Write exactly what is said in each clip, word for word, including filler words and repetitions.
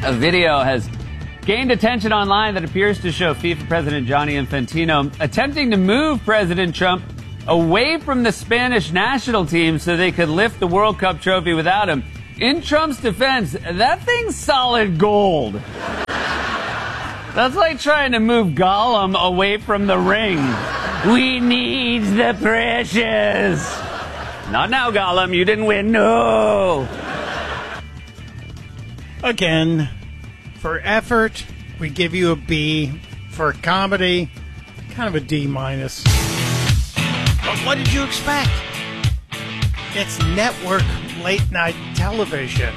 A video has gained attention online that appears to show FIFA President Gianni Infantino attempting to move President Trump away from the Spanish national team so they could lift the World Cup trophy without him. In Trump's defense, that thing's solid gold. That's like trying to move Gollum away from the ring. We need the precious. Not now, Gollum. You didn't win. No. Again, for effort, we give you a B. For comedy, kind of a D minus. But what did you expect? It's network late-night television.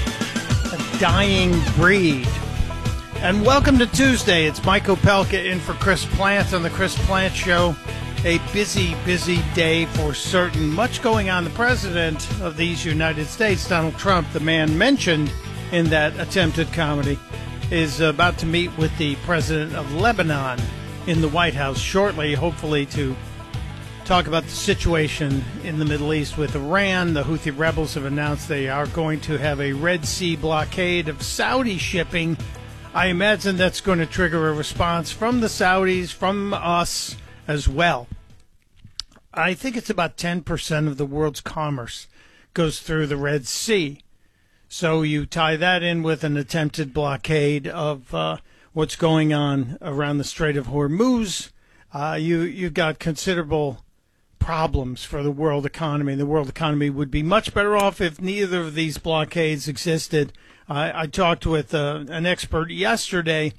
A dying breed. And welcome to Tuesday. It's Mike Opelka in for Chris Plant on the Chris Plant Show. A busy, busy day for certain. Much going on. The president of these United States, Donald Trump, the man mentioned in that attempted comedy, is about to meet with the president of Lebanon in the White House shortly, hopefully to talk about the situation in the Middle East with Iran. The Houthi rebels have announced they are going to have a Red Sea blockade of Saudi shipping. I imagine that's going to trigger a response from the Saudis, from us as well. I think it's about ten percent of the world's commerce goes through the Red Sea. So you tie that in with an attempted blockade of uh, what's going on around the Strait of Hormuz. Uh, you, you've got considerable problems for the world economy. The world economy would be much better off if neither of these blockades existed. I, I talked with uh, an expert yesterday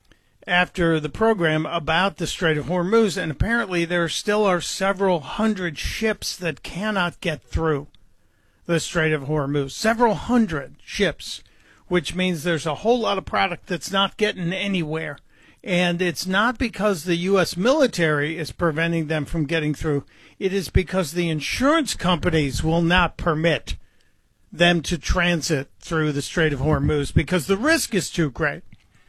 after the program about the Strait of Hormuz, and apparently there still are several hundred ships that cannot get through the Strait of Hormuz. Several hundred ships, which means there's a whole lot of product that's not getting anywhere. And it's not because the U S military is preventing them from getting through. It is because the insurance companies will not permit them to transit through the Strait of Hormuz because the risk is too great.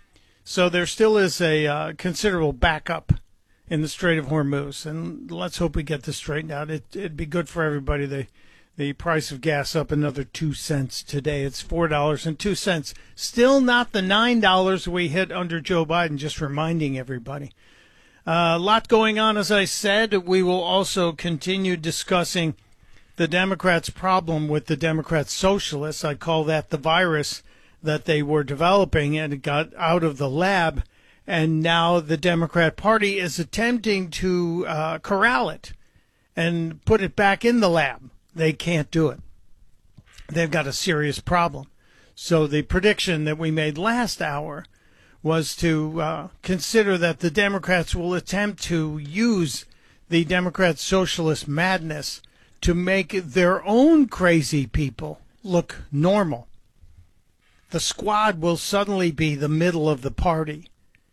So there still is a uh, considerable backup in the Strait of Hormuz, and let's hope we get this straightened out. It, it'd be good for everybody. The, the price of gas up another two cents today. It's four dollars and two cents. Still not the nine dollars we hit under Joe Biden, just reminding everybody. Uh, a lot going on, as I said. We will also continue discussing the Democrats' problem with the Democrat socialists. I call that the virus that they were developing, and it got out of the lab, and now the Democrat Party is attempting to uh, corral it and put it back in the lab. They can't do it. They've got a serious problem. So the prediction that we made last hour was to uh, consider that the Democrats will attempt to use the Democrat socialist madness to make their own crazy people look normal. The squad will suddenly be the middle of the party,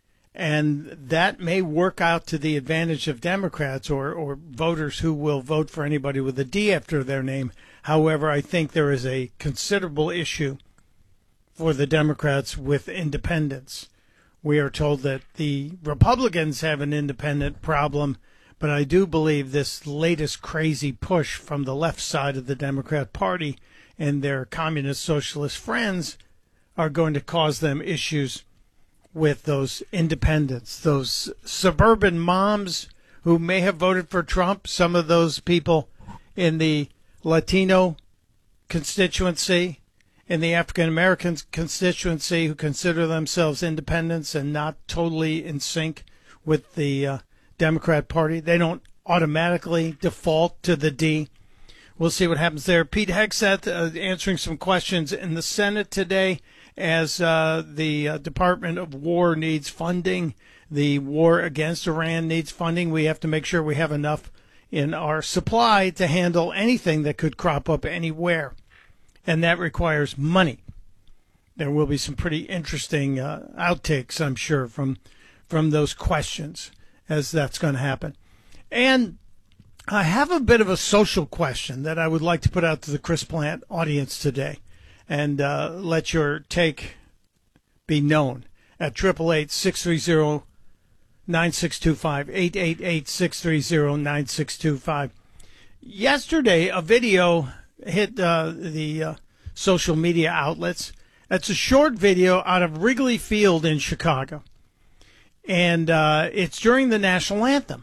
and that may work out to the advantage of Democrats or, or voters who will vote for anybody with a D after their name. However, I think there is a considerable issue for the Democrats with independents. We are told that the Republicans have an independent problem, but I do believe this latest crazy push from the left side of the Democrat Party and their communist socialist friends are going to cause them issues with those independents, those suburban moms who may have voted for Trump, some of those people in the Latino constituency, in the African-American constituency who consider themselves independents and not totally in sync with the uh, Democrat Party. They don't automatically default to the D. We'll see what happens there. Pete Hegseth uh, answering some questions in the Senate today as uh, the uh, Department of War needs funding. The war against Iran needs funding. We have to make sure we have enough in our supply to handle anything that could crop up anywhere, and that requires money. There will be some pretty interesting uh, outtakes, I'm sure, from from those questions as that's going to happen. And I have a bit of a social question that I would like to put out to the Chris Plant audience today, and uh, let your take be known at eight eight eight, six three zero, nine six two five, eight eight eight, six three zero, nine six two five. Yesterday, a video hit uh, the uh, social media outlets, It's a short video out of Wrigley Field in Chicago, and uh, it's during the national anthem.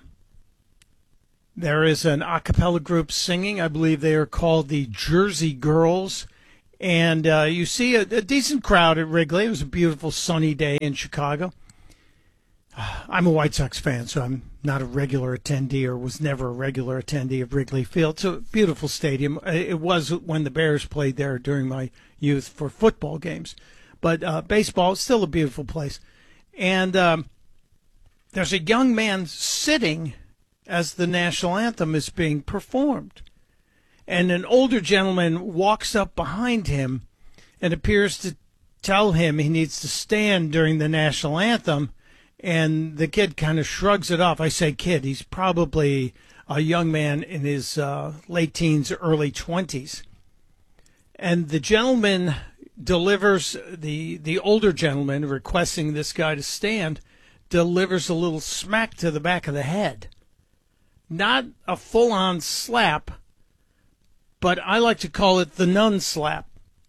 There is an a cappella group singing. I believe they are called the Jersey Girls. And uh, you see a, a decent crowd at Wrigley. It was a beautiful sunny day in Chicago. I'm a White Sox fan, so I'm not a regular attendee or was never a regular attendee of Wrigley Field. It's a beautiful stadium. It was when the Bears played there during my youth for football games. But uh, baseball is still a beautiful place. And um, there's a young man sitting as the national anthem is being performed. And an older gentleman walks up behind him and appears to tell him he needs to stand during the national anthem. And the kid kind of shrugs it off. I say kid, he's probably a young man in his uh, late teens, early twenties. And the gentleman delivers, the, the older gentleman requesting this guy to stand, delivers a little smack to the back of the head. Not a full-on slap, but I like to call it the nun slap.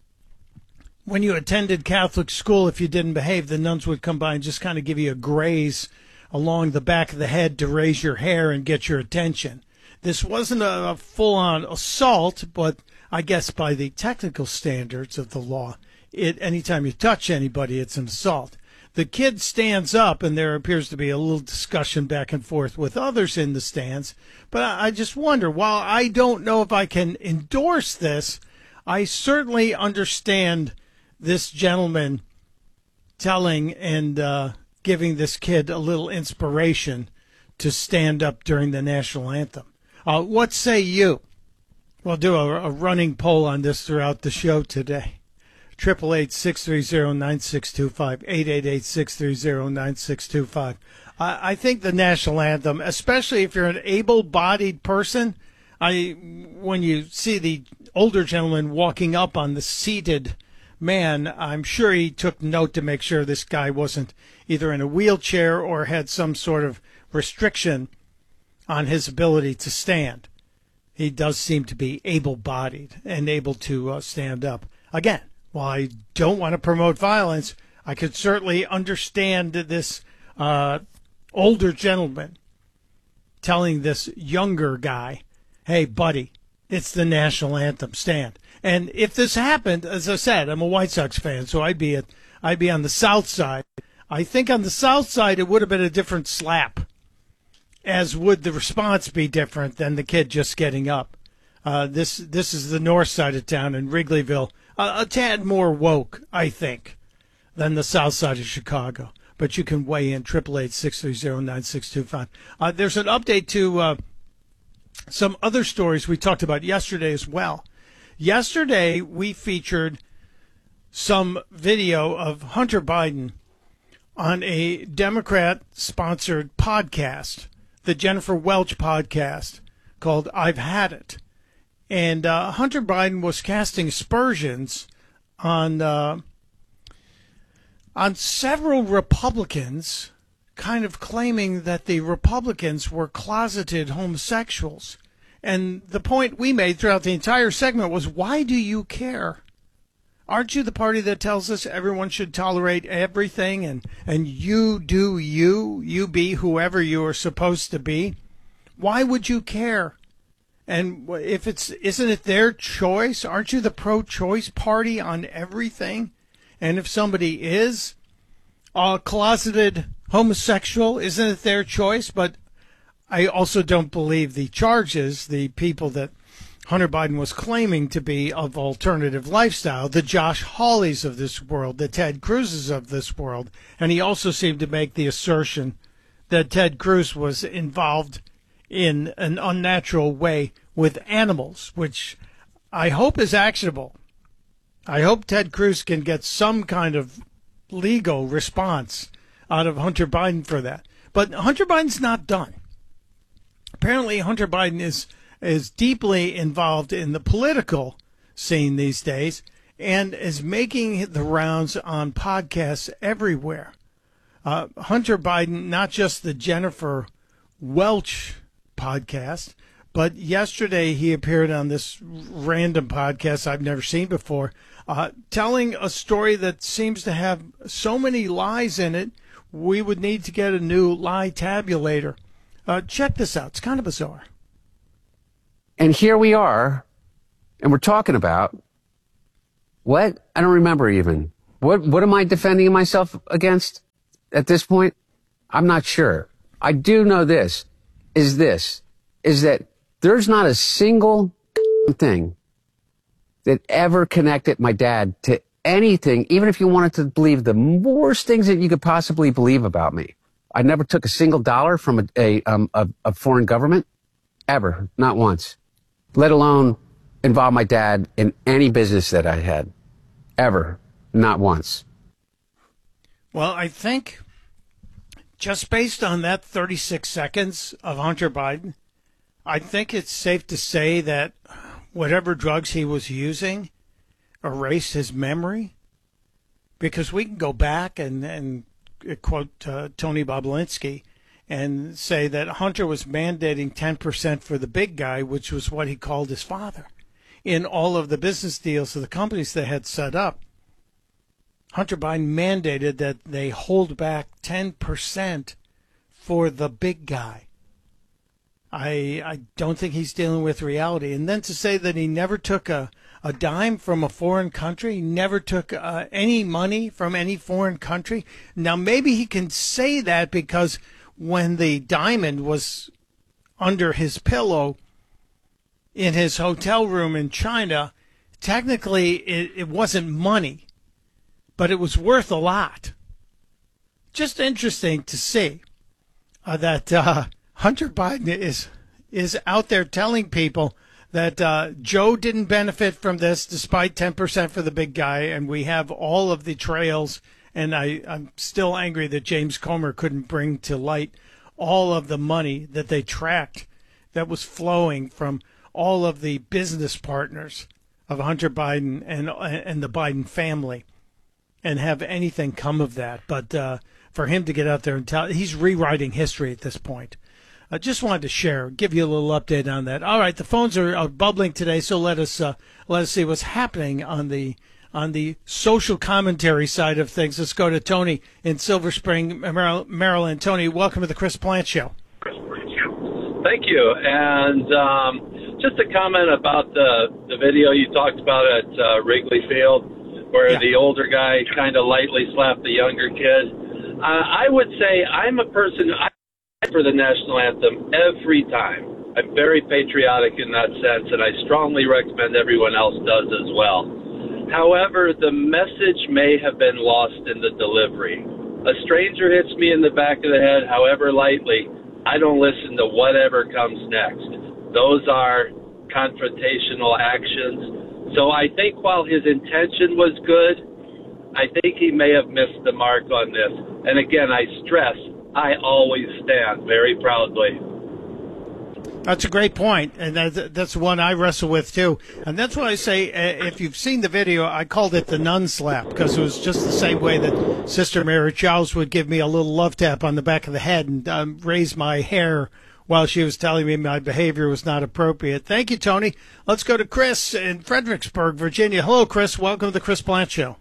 When you attended Catholic school, if you didn't behave, the nuns would come by and just kind of give you a graze along the back of the head to raise your hair and get your attention. This wasn't a full-on assault, but I guess by the technical standards of the law, it anytime you touch anybody, it's an assault. The kid stands up, and there appears to be a little discussion back and forth with others in the stands. But I just wonder, while I don't know if I can endorse this, I certainly understand this gentleman telling and uh, giving this kid a little inspiration to stand up during the national anthem. Uh, what say you? We'll do a, a running poll on this throughout the show today. eight eight eight, six three zero, nine six two five, eight eight eight, six three zero, nine six two five. I, I think the national anthem, especially if you're an able-bodied person, I when you see the older gentleman walking up on the seated man, I'm sure he took note to make sure this guy wasn't either in a wheelchair or had some sort of restriction on his ability to stand. He does seem to be able-bodied and able to uh, stand up. Again, while I don't want to promote violence, I could certainly understand this uh, older gentleman telling this younger guy, hey, buddy, it's the national anthem, stand. And if this happened, as I said, I'm a White Sox fan, so I'd be at, I'd be on the south side. I think on the south side it would have been a different slap, as would the response be different than the kid just getting up. Uh, this this is the north side of town in Wrigleyville, uh, a tad more woke, I think, than the south side of Chicago. But you can weigh in, eight eight eight, six three zero, nine six two five. Uh, there's an update to uh, some other stories we talked about yesterday as well. Yesterday, we featured some video of Hunter Biden on a Democrat-sponsored podcast, the Jennifer Welch podcast, called I've Had It. And uh, Hunter Biden was casting aspersions on uh, on several Republicans, kind of claiming that the Republicans were closeted homosexuals. And the point we made throughout the entire segment was, why do you care? Aren't you the party that tells us everyone should tolerate everything and, and you do you, you be whoever you are supposed to be? Why would you care? And if it's, isn't it their choice? Aren't you the pro-choice party on everything? And if somebody is a closeted homosexual, isn't it their choice? But I also don't believe the charges, the people that Hunter Biden was claiming to be of alternative lifestyle, the Josh Hawleys of this world, the Ted Cruzes of this world. And he also seemed to make the assertion that Ted Cruz was involved in an unnatural way with animals, which I hope is actionable. I hope Ted Cruz can get some kind of legal response out of Hunter Biden for that. But Hunter Biden's not done. Apparently, Hunter Biden is is deeply involved in the political scene these days and is making the rounds on podcasts everywhere. Uh, Hunter Biden, not just the Jennifer Welch podcast, But yesterday he appeared on this random podcast I've never seen before, uh, telling a story that seems to have so many lies in it, we would need to get a new lie tabulator. Uh, check this out. It's kind of bizarre. And here we are, and we're talking about what? I don't remember even. What What am I defending myself against at this point? I'm not sure. I do know this, is this, is that there's not a single thing that ever connected my dad to anything, even if you wanted to believe the worst things that you could possibly believe about me. I never took a single dollar from a, a, um, a, a foreign government, ever, not once, let alone involve my dad in any business that I had, ever, not once. Well, I think just based on that thirty-six seconds of Hunter Biden, I think it's safe to say that whatever drugs he was using erased his memory, because we can go back and, and quote uh, Tony Bobulinski and say that Hunter was mandating ten percent for the big guy, which was what he called his father, in all of the business deals of the companies they had set up. Hunter Biden mandated that they hold back ten percent for the big guy. I I don't think he's dealing with reality. And then to say that he never took a, a dime from a foreign country, never took uh, any money from any foreign country. Now, maybe he can say that because when the diamond was under his pillow in his hotel room in China, technically it, it wasn't money, but it was worth a lot. Just interesting to see uh, that uh, Hunter Biden is is out there telling people that uh, Joe didn't benefit from this despite ten percent for the big guy, and we have all of the trails, and I, I'm still angry that James Comer couldn't bring to light all of the money that they tracked that was flowing from all of the business partners of Hunter Biden and and the Biden family, and have anything come of that. But uh, for him to get out there and tell, he's rewriting history at this point. I just wanted to share, give you a little update on that. All right, the phones are, are bubbling today, so let us uh, let us see what's happening on the on the social commentary side of things. Let's go to Tony in Silver Spring, Maryland. Tony, welcome to the Chris Plante Show. Thank you. And um, just a comment about the, the video you talked about at uh, Wrigley Field, where yeah. the older guy kind of lightly slapped the younger kid. Uh, I would say I'm a person I for the national anthem every time. I'm very patriotic in that sense, and I strongly recommend everyone else does as well. However, the message may have been lost in the delivery. A stranger hits me in the back of the head, however lightly, I don't listen to whatever comes next. Those are confrontational actions. So I think while his intention was good, I think he may have missed the mark on this. And again, I stress, I always stand very proudly. That's a great point, and that's, that's one I wrestle with, too. And that's why I say, uh, if you've seen the video, I called it the nun slap, because it was just the same way that Sister Mary Giles would give me a little love tap on the back of the head and um, raise my hair while she was telling me my behavior was not appropriate. Thank you, Tony. Let's go to Chris in Fredericksburg, Virginia. Hello, Chris. Welcome to the Chris Plante Show.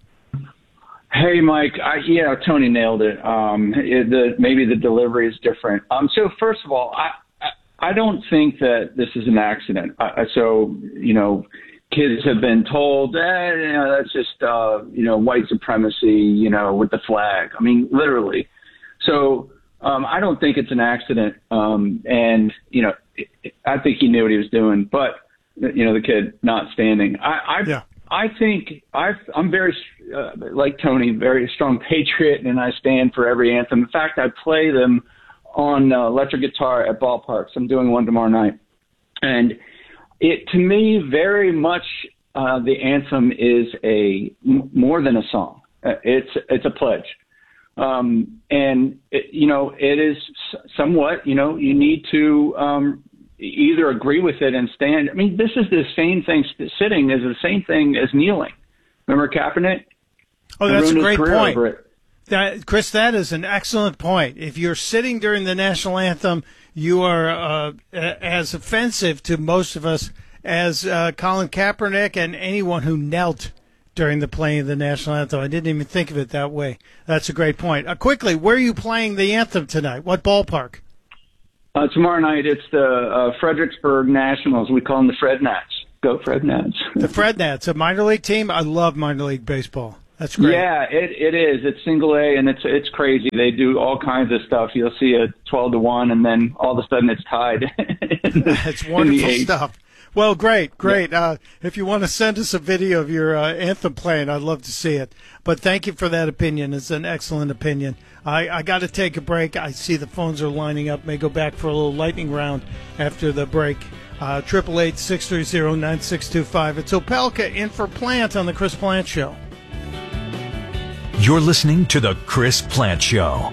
Hey, Mike. I, yeah, Tony nailed it. Um, it the, maybe the delivery is different. Um, so first of all, I, I, I don't think that this is an accident. Uh, so, you know, kids have been told, eh, you know, that's just, uh, you know, white supremacy, you know, with the flag. I mean, literally. So um, I don't think it's an accident. Um, and, you know, I think he knew what he was doing. But, you know, the kid not standing. I, I yeah. I think I've, I'm very, uh, like Tony, very strong patriot, and I stand for every anthem. In fact, I play them on uh, electric guitar at ballparks. I'm doing one tomorrow night. And it, to me, very much uh, the anthem is a m- more than a song. Uh, it's it's a pledge. Um, and, it, you know, it is somewhat, you know, you need to um, either agree with it and stand. I mean, this is the same thing. Sitting is the same thing as kneeling. Remember Kaepernick? Oh, that's a great point. That, Chris, that is an excellent point. If you're sitting during the national anthem, you are uh, as offensive to most of us as uh, Colin Kaepernick and anyone who knelt during the playing of the national anthem. I didn't even think of it that way. That's a great point. Uh, quickly, where are you playing the anthem tonight? What ballpark? Uh, tomorrow night, it's the uh, Fredericksburg Nationals. We call them the Fred Nats. Go Fred Nats. The Fred Nats, a minor league team. I love minor league baseball. That's great. Yeah, it it is. It's single A, and it's it's crazy. They do all kinds of stuff. You'll see a twelve to one, and then all of a sudden it's tied. It's wonderful stuff. Well, great, great. Yeah. Uh, if you want to send us a video of your uh, anthem playing, I'd love to see it. But thank you for that opinion. It's an excellent opinion. I, I got to take a break. I see the phones are lining up. May go back for a little lightning round after the break. Triple eight six three zero nine six two five. It's Opelka in for Plant on the Chris Plant Show. You're listening to the Chris Plant Show.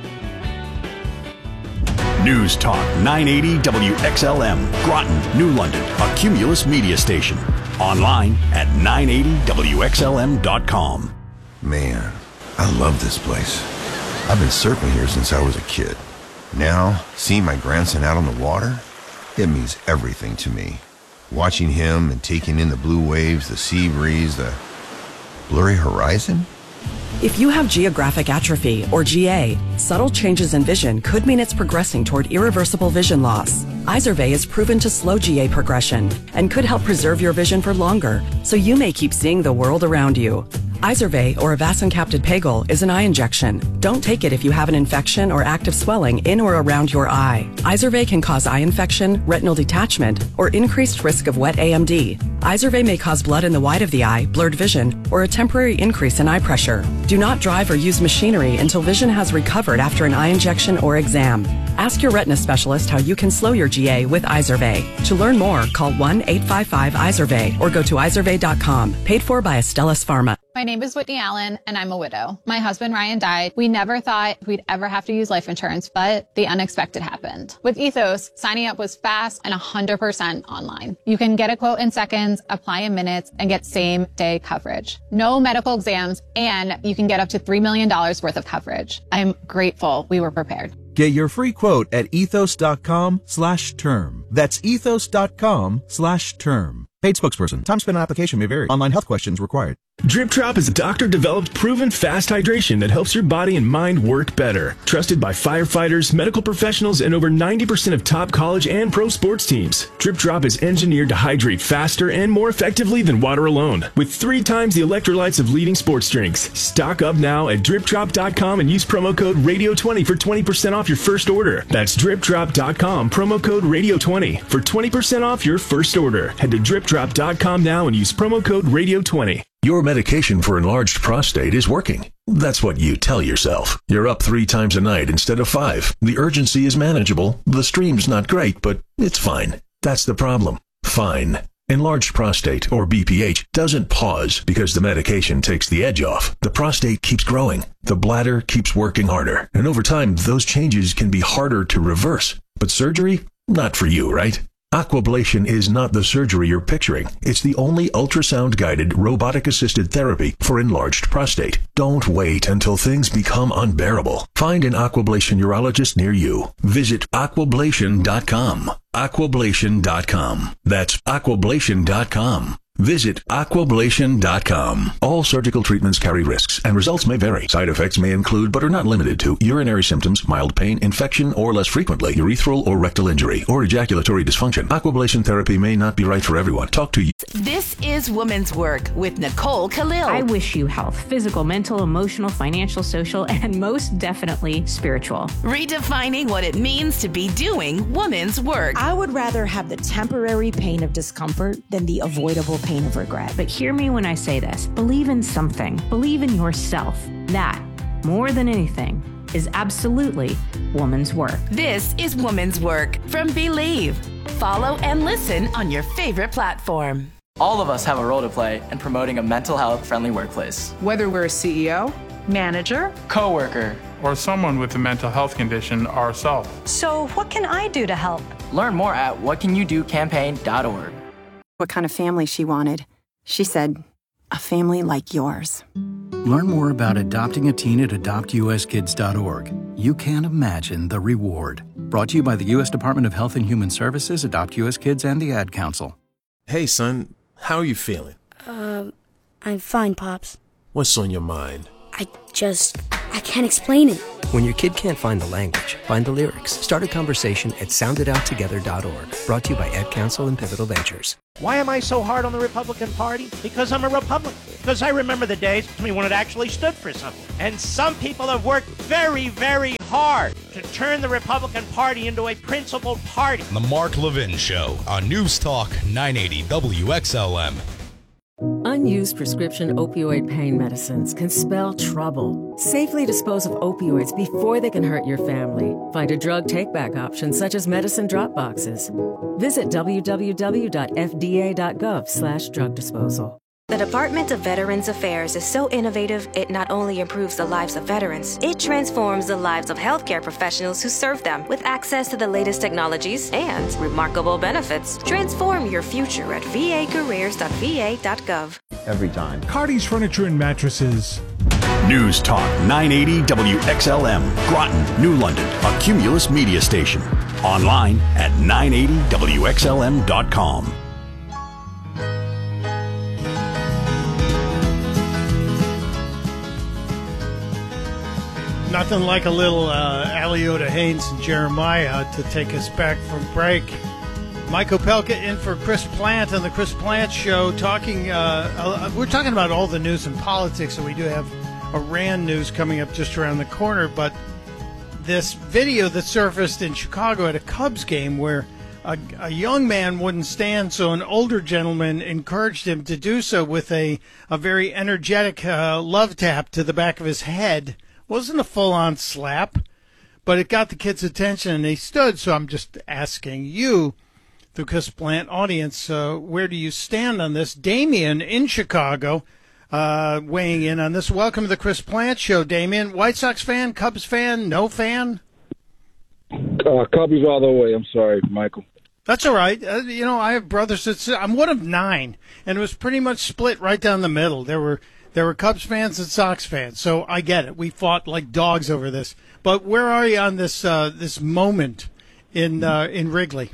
News Talk nine eighty W X L M, Groton, New London, a Cumulus media station. Online at nine eighty W X L M dot com. Man, I love this place. I've been surfing here since I was a kid. Now, seeing my grandson out on the water, it means everything to me. Watching him and taking in the blue waves, the sea breeze, the blurry horizon. If you have geographic atrophy, or G A, subtle changes in vision could mean it's progressing toward irreversible vision loss. Izervay is proven to slow G A progression and could help preserve your vision for longer, so you may keep seeing the world around you. Izervay, or avacincaptad pegol, is an eye injection. Don't take it if you have an infection or active swelling in or around your eye. Izervay can cause eye infection, retinal detachment, or increased risk of wet A M D. Izervay may cause blood in the white of the eye, blurred vision, or a temporary increase in eye pressure. Do not drive or use machinery until vision has recovered after an eye injection or exam. Ask your retina specialist how you can slow your G A with Izervay. To learn more, call one eight five five Izervay or go to izervay dot com. Paid for by Astellas Pharma. My name is Whitney Allen, and I'm a widow. My husband, Ryan, died. We never thought we'd ever have to use life insurance, but the unexpected happened. With Ethos, signing up was fast and one hundred percent online. You can get a quote in seconds, apply in minutes, and get same-day coverage. No medical exams, and you can get up to three million dollars worth of coverage. I'm grateful we were prepared. Get your free quote at ethos.com slash term. That's ethos.com slash term. Paid spokesperson. Time spent on application may vary. Online health questions required. Drip Drop is a doctor-developed, proven fast hydration that helps your body and mind work better. Trusted by firefighters, medical professionals, and over ninety percent of top college and pro sports teams. Drip Drop is engineered to hydrate faster and more effectively than water alone, with three times the electrolytes of leading sports drinks. Stock up now at drip drop dot com and use promo code radio twenty for twenty percent off your first order. That's drip drop dot com, promo code radio twenty for twenty percent off your first order. Head to drip drop dot com now and use promo code radio twenty. Your medication for enlarged prostate is working. That's what you tell yourself. You're up three times a night instead of five. The urgency is manageable. The stream's not great, but it's fine. That's the problem. Fine. Enlarged prostate, or B P H, doesn't pause because the medication takes the edge off. The prostate keeps growing. The bladder keeps working harder. And over time, those changes can be harder to reverse. But surgery? Not for you, right? Aquablation is not the surgery you're picturing. It's the only ultrasound-guided, robotic-assisted therapy for enlarged prostate. Don't wait until things become unbearable. Find an Aquablation urologist near you. Visit aquablation dot com. aquablation dot com. That's aquablation dot com. Visit aquablation dot com. All surgical treatments carry risks, and results may vary. Side effects may include, but are not limited to, urinary symptoms, mild pain, infection, or less frequently, urethral or rectal injury, or ejaculatory dysfunction. Aquablation therapy may not be right for everyone. Talk to you. This is Women's Work with Nicole Khalil. I wish you health, physical, mental, emotional, financial, social, and most definitely spiritual. Redefining what it means to be doing women's work. I would rather have the temporary pain of discomfort than the avoidable pain of regret. But hear me when I say this. Believe in something. Believe in yourself. That, more than anything, is absolutely woman's work. This is Woman's Work from Believe. Follow and listen on your favorite platform. All of us have a role to play in promoting a mental health friendly workplace. Whether we're a C E O, manager, coworker, or someone with a mental health condition ourselves. So what can I do to help? Learn more at what can you do campaign dot org. What kind of family she wanted. She said, a family like yours. Learn more about adopting a teen at adopt u s kids dot org. You can't imagine the reward. Brought to you by the U S Department of Health and Human Services, Adopt U S Kids, and the Ad Council. Hey, son, how are you feeling? Um, I'm fine, Pops. What's on your mind? I just, I can't explain it. When your kid can't find the language, find the lyrics. Start a conversation at sound it out together dot org. Brought to you by Ad Council and Pivotal Ventures. Why am I so hard on the Republican Party? Because I'm a Republican. Because I remember the days when it actually stood for something. And some people have worked very, very hard to turn the Republican Party into a principled party. The Mark Levin Show on News Talk nine eighty W X L M. Unused prescription opioid pain medicines can spell trouble. Safely dispose of opioids before they can hurt your family. Find a drug take-back option such as medicine drop boxes. Visit w w w dot f d a dot gov slash drug disposal. The Department of Veterans Affairs is so innovative, it not only improves the lives of veterans, it transforms the lives of healthcare professionals who serve them with access to the latest technologies and remarkable benefits. Transform your future at v a careers dot v a dot gov. Every time. Cardi's Furniture and Mattresses. News Talk nine eighty W X L M, Groton, New London, a Cumulus media station. Online at nine eighty W X L M dot com. Nothing like a little uh, Aliota Haynes and Jeremiah to take us back from break. Mike Opelka in for Chris Plant on the Chris Plant Show. Talking, uh, uh, we're talking about all the news and politics, and we do have Iran news coming up just around the corner. But this video that surfaced in Chicago at a Cubs game where a, a young man wouldn't stand, so an older gentleman encouraged him to do so with a, a very energetic uh, love tap to the back of his head. Wasn't a full-on slap, but it got the kid's attention, and he stood. So I'm just asking you, the Chris Plant audience, uh, where do you stand on this? Damien in Chicago uh, weighing in on this. Welcome to the Chris Plant Show, Damien. White Sox fan, Cubs fan, no fan? Uh, Cubs all the way. I'm sorry, Michael. That's all right. Uh, you know, I have brothers. That's, I'm one of nine, and it was pretty much split right down the middle. There were There were Cubs fans and Sox fans, so I get it. We fought like dogs over this. But where are you on this uh, this moment in uh, in Wrigley?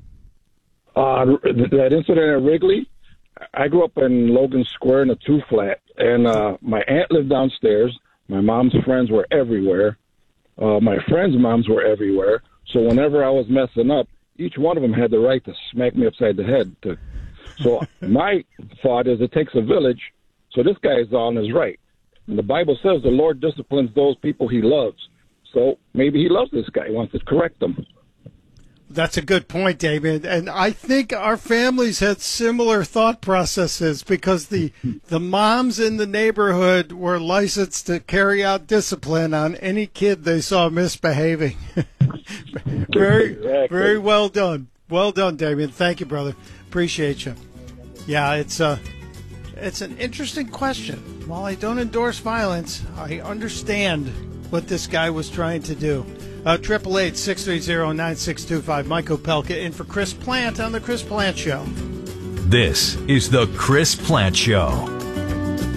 Uh, that incident at Wrigley, I grew up in Logan Square in a two-flat, and uh, my aunt lived downstairs. My mom's friends were everywhere. Uh, my friends' moms were everywhere. So whenever I was messing up, each one of them had the right to smack me upside the head. To, so my thought is it takes a village. So this guy is on his right. And the Bible says the Lord disciplines those people he loves. So maybe he loves this guy. He wants to correct them. That's a good point, David. And I think our families had similar thought processes because the the moms in the neighborhood were licensed to carry out discipline on any kid they saw misbehaving. very, exactly. very well done. Well done, David. Thank you, brother. Appreciate you. Yeah, it's uh, it's an interesting question. While I don't endorse violence, I understand what this guy was trying to do. Triple eight six three zero nine six two five. Mike Opelka in for Chris Plant on the Chris Plant Show. This is the Chris Plant Show.